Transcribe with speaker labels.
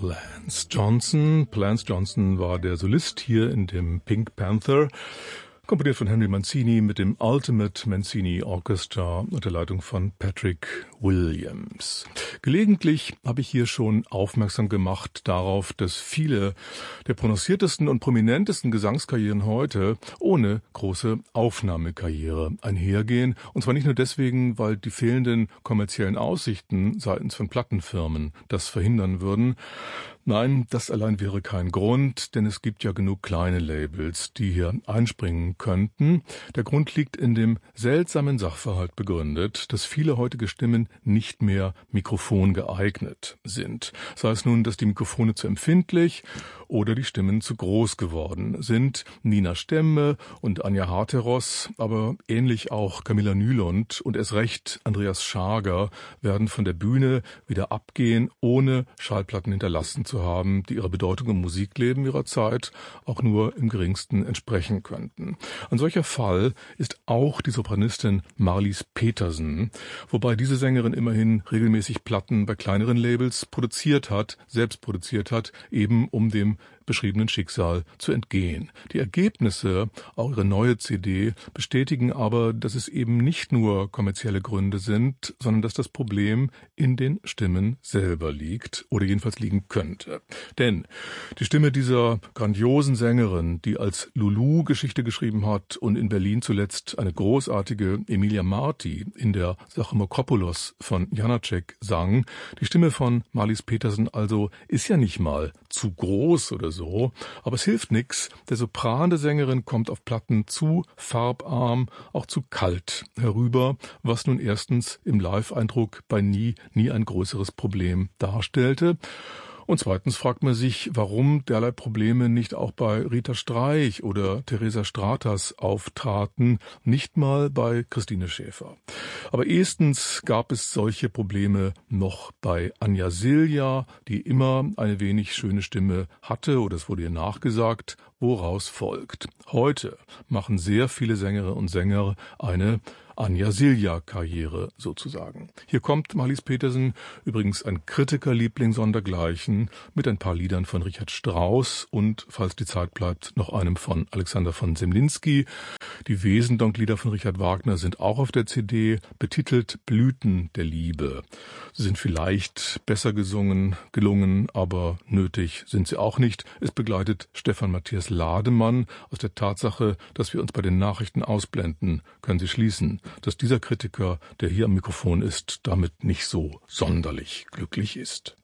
Speaker 1: Lance Johnson. Lance Johnson war der Solist hier in dem Pink Panther, komponiert von Henry Mancini mit dem Ultimate Mancini Orchestra unter Leitung von Patrick Williams. Gelegentlich habe ich hier schon aufmerksam gemacht darauf, dass viele der prononciertesten und prominentesten Gesangskarrieren heute ohne große Aufnahmekarriere einhergehen. Und zwar nicht nur deswegen, weil die fehlenden kommerziellen Aussichten seitens von Plattenfirmen das verhindern würden. Nein, das allein wäre kein Grund, denn es gibt ja genug kleine Labels, die hier einspringen könnten. Der Grund liegt in dem seltsamen Sachverhalt begründet, dass viele heutige Stimmen nicht mehr mikrofongeeignet sind. Sei es nun, dass die Mikrofone zu empfindlich oder die Stimmen zu groß geworden sind. Nina Stemme und Anja Harteros, aber ähnlich auch Camilla Nylund und erst recht Andreas Schager werden von der Bühne wieder abgehen, ohne Schallplatten hinterlassen zu haben, die ihrer Bedeutung im Musikleben ihrer Zeit auch nur im geringsten entsprechen könnten. Ein solcher Fall ist auch die Sopranistin Marlies Petersen, wobei diese Sängerin immerhin regelmäßig Platten bei kleineren Labels selbst produziert hat, eben um dem beschriebenen Schicksal zu entgehen. Die Ergebnisse, auch ihre neue CD, bestätigen aber, dass es eben nicht nur kommerzielle Gründe sind, sondern dass das Problem in den Stimmen selber liegt oder jedenfalls liegen könnte. Denn die Stimme dieser grandiosen Sängerin, die als Lulu Geschichte geschrieben hat und in Berlin zuletzt eine großartige Emilia Marti in der Sachemokopoulos von Janacek sang, die Stimme von Marlies Petersen also ist ja nicht mal zu groß oder so, aber es hilft nichts. Der Sopran der Sängerin kommt auf Platten zu farbarm, auch zu kalt herüber, was nun erstens im Live-Eindruck bei nie ein größeres Problem darstellte. Und zweitens fragt man sich, warum derlei Probleme nicht auch bei Rita Streich oder Teresa Stratas auftraten, nicht mal bei Christine Schäfer. Aber erstens gab es solche Probleme noch bei Anja Silja, die immer eine wenig schöne Stimme hatte, oder es wurde ihr nachgesagt, woraus folgt. Heute machen sehr viele Sängerinnen und Sänger eine Anja Silja-Karriere sozusagen. Hier kommt Marlies Petersen, übrigens ein Kritikerliebling sondergleichen, mit ein paar Liedern von Richard Strauss und, falls die Zeit bleibt, noch einem von Alexander von Semlinsky. Die Wesendonck-Lieder von Richard Wagner sind auch auf der CD, betitelt Blüten der Liebe. Sie sind vielleicht besser gelungen, aber nötig sind sie auch nicht. Es begleitet Stefan Matthias Lademann. Aus der Tatsache, dass wir uns bei den Nachrichten ausblenden, können Sie schließen, dass dieser Kritiker, der hier am Mikrofon ist, damit nicht so sonderlich glücklich ist.